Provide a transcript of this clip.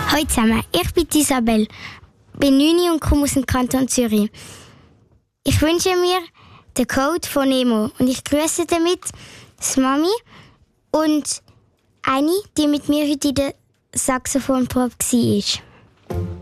Hallo zusammen, ich bin Isabel, bin 9 und komme aus dem Kanton Zürich. Ich wünsche mir den Code von Nemo und ich grüße damit das Mami und eine, die mit mir heute in der Saxophonprobe war.